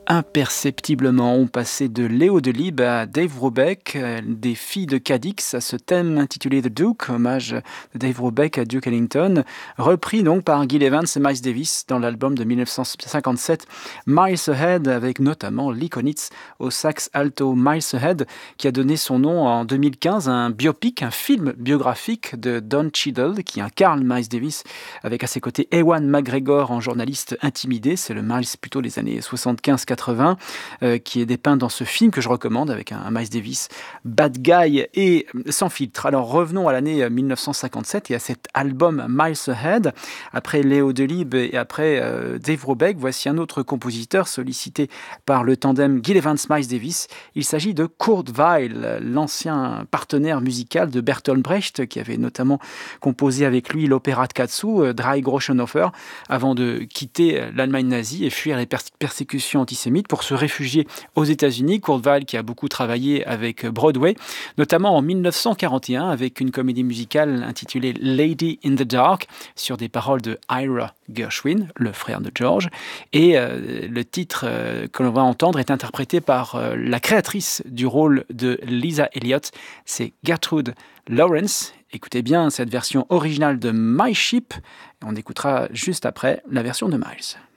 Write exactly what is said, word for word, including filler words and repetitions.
Imperceptiblement, on passait de Léo Delibes à Dave Brubeck, euh, des filles de Cadix, à ce thème intitulé The Duke, hommage de Dave Brubeck à Duke Ellington, repris donc par Gil Evans et Miles Davis dans l'album de dix-neuf cent cinquante-sept Miles Ahead, avec notamment Lee Konitz au sax alto. Miles Ahead qui a donné son nom en deux mille quinze à un biopic, un film biographique de Don Cheadle qui incarne Miles Davis, avec à ses côtés Ewan McGregor en journaliste intimidé. C'est le Miles plutôt des années soixante-quinze quatre-vingts, euh, qui est dépeint dans ce film que je recommande avec un, un Miles Davis bad guy et sans filtre. Alors revenons à l'année dix-neuf cent cinquante-sept et à cet album Miles Ahead. Après Léo Delibes et après euh, Dave Brubeck, voici un autre compositeur sollicité par le tandem Gil Evans-Miles Davis. Il s'agit de Kurt Weill, l'ancien partenaire musical de Bertolt Brecht, qui avait notamment composé avec lui l'opéra de Katsu, Drei Groschenhofer, avant de quitter l'Allemagne nazie et fuir les pers- persécutions antisémites pour se réfugier aux États-Unis. Kurt Weill qui a beaucoup travaillé avec Broadway, notamment en dix-neuf cent quarante et un avec une comédie musicale intitulée Lady in the Dark, sur des paroles de Ira Gershwin, le frère de George. Et euh, le titre euh, que l'on va entendre est interprété par euh, la créatrice du rôle de Lisa Elliott, c'est Gertrude Lawrence. Écoutez bien cette version originale de My Ship. On écoutera juste après la version de Miles.